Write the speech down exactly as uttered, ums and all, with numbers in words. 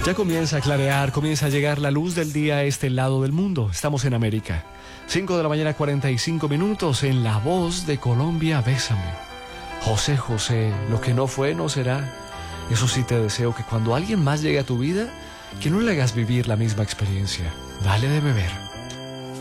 Ya comienza a clarear, comienza a llegar la luz del día a este lado del mundo. Estamos en América. cinco de la mañana, cuarenta y cinco minutos, en La Voz de Colombia, Bésame. José José, lo que no fue, no será. Eso sí te deseo, que cuando alguien más llegue a tu vida, que no le hagas vivir la misma experiencia. Dale de beber.